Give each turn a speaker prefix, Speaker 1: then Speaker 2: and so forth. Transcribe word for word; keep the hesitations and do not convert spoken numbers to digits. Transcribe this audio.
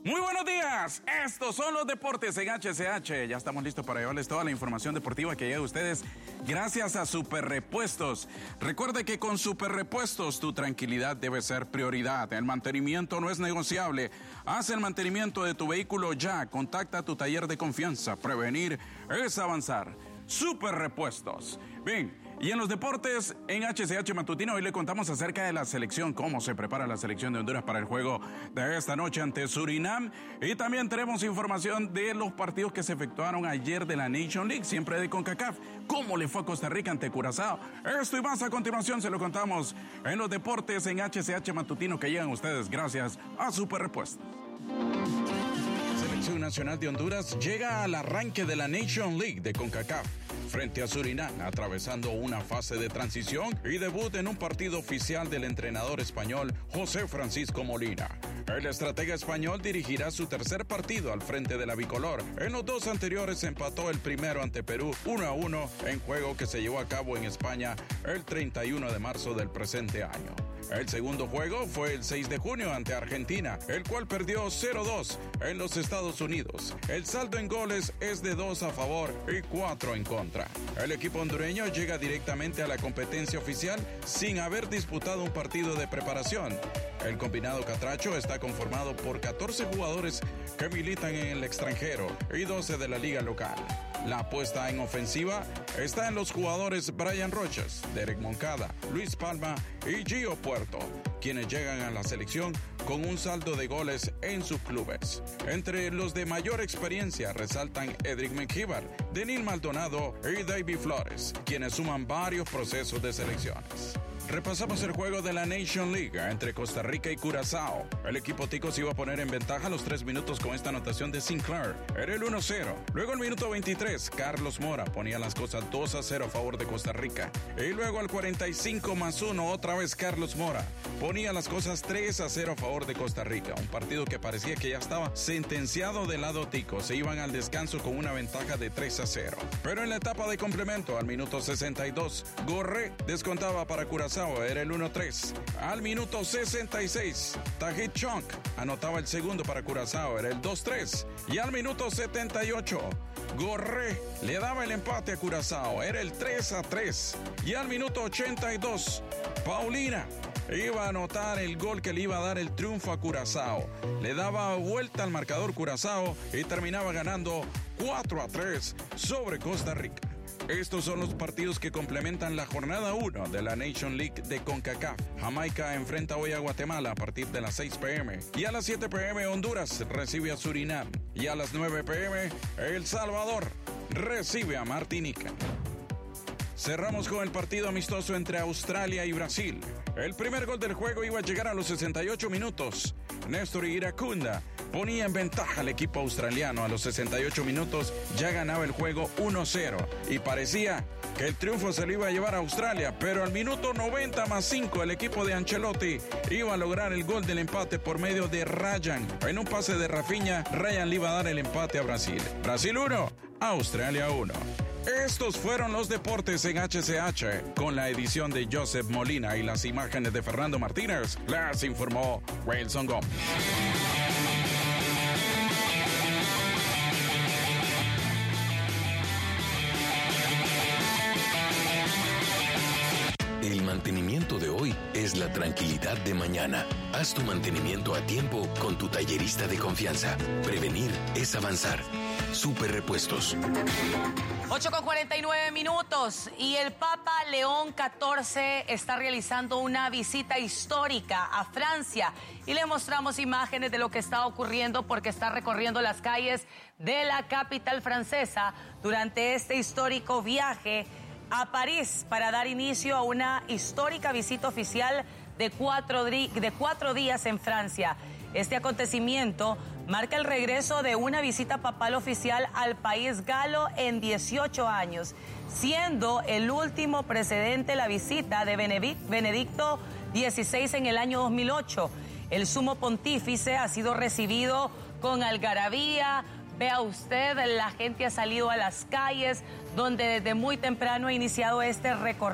Speaker 1: Muy buenos días, estos son los deportes en H C H. Ya estamos listos para llevarles toda la información deportiva que llega a ustedes gracias a Super Repuestos. Recuerde que con Super Repuestos tu tranquilidad debe ser prioridad. El mantenimiento no es negociable. Haz el mantenimiento de tu vehículo ya. Contacta a tu taller de confianza. Prevenir es avanzar. Super Repuestos. Bien. Y en los deportes, en H C H Matutino, hoy le contamos acerca de la selección, cómo se prepara la selección de Honduras para el juego de esta noche ante Surinam. Y también tenemos información de los partidos que se efectuaron ayer de la Nation League, siempre de CONCACAF. ¿Cómo le fue a Costa Rica ante Curazao? Esto y más a continuación se lo contamos en los deportes en H C H Matutino que llegan ustedes gracias a Super Repuestos. Selección Nacional de Honduras llega al arranque de la Nation League de CONCACAF frente a Surinam, atravesando una fase de transición y debut en un partido oficial del entrenador español José Francisco Molina. El estratega español dirigirá su tercer partido al frente de la bicolor. En los dos anteriores empató el primero ante Perú uno a uno en juego que se llevó a cabo en España el treinta y uno de marzo del presente año. El segundo juego fue el seis de junio ante Argentina, el cual perdió cero dos en los Estados Unidos. El saldo en goles es de dos a favor y cuatro en contra. El equipo hondureño llega directamente a la competencia oficial sin haber disputado un partido de preparación. El combinado catracho está conformado por catorce jugadores que militan en el extranjero y doce de la liga local. La apuesta en ofensiva está en los jugadores Brian Rochas, Derek Moncada, Luis Palma y Gio Puerto, quienes llegan a la selección con un saldo de goles en sus clubes. Entre los de mayor experiencia resaltan Edric Mengíbar, Denis Maldonado y David Flores, quienes suman varios procesos de selecciones. Repasamos el juego de la Nation League entre Costa Rica y Curazao. El equipo tico se iba a poner en ventaja a los tres minutos con esta anotación de Sinclair. Era el uno cero. Luego al minuto veintitrés, Carlos Mora ponía las cosas dos a cero a favor de Costa Rica. Y luego al cuarenta y cinco más uno, otra vez Carlos Mora ponía las cosas tres a cero a favor de Costa Rica. Un partido que parecía que ya estaba sentenciado del lado tico. Se iban al descanso con una ventaja de tres a cero. Pero en la etapa de complemento, al minuto sesenta y dos, Gorré descontaba para Curazao. Era el uno tres. Al minuto sesenta y seis, Tahit Chong anotaba el segundo para Curazao, era el dos tres. Y al minuto setenta y ocho, Gorré le daba el empate a Curazao, era el tres a tres. Y al minuto ochenta y dos, Paulina iba a anotar el gol que le iba a dar el triunfo a Curazao. Le daba vuelta al marcador Curazao y terminaba ganando cuatro a tres sobre Costa Rica. Estos son los partidos que complementan la jornada uno de la Nation League de CONCACAF. Jamaica enfrenta hoy a Guatemala a partir de las seis pe eme. Y a las siete pe eme Honduras recibe a Surinam. Y a las nueve pe eme El Salvador recibe a Martinica. Cerramos con el partido amistoso entre Australia y Brasil. El primer gol del juego iba a llegar a los sesenta y ocho minutos. Néstor Iracunda ponía en ventaja al equipo australiano. A los sesenta y ocho minutos ya ganaba el juego uno cero y parecía que el triunfo se lo iba a llevar a Australia, pero al minuto noventa más cinco el equipo de Ancelotti iba a lograr el gol del empate por medio de Ryan. En un pase de Rafinha, Ryan le iba a dar el empate a Brasil. Brasil uno, Australia uno. Estos fueron los deportes en H C H, con la edición de Joseph Molina y las imágenes de Fernando Martínez. Las informó Wilson Gómez.
Speaker 2: El mantenimiento de hoy es la tranquilidad de mañana. Haz tu mantenimiento a tiempo con tu tallerista de confianza. Prevenir es avanzar. Super Repuestos.
Speaker 3: ocho con cuarenta y nueve minutos y el Papa León catorce está realizando una visita histórica a Francia y le mostramos imágenes de lo que está ocurriendo porque está recorriendo las calles de la capital francesa durante este histórico viaje a París para dar inicio a una histórica visita oficial de cuatro, de cuatro días en Francia. Este acontecimiento marca el regreso de una visita papal oficial al país galo en dieciocho años, siendo el último precedente la visita de Benedicto dieciséis en el año dos mil ocho. El sumo pontífice ha sido recibido con algarabía. Vea usted, la gente ha salido a las calles, donde desde muy temprano ha iniciado este recorrido.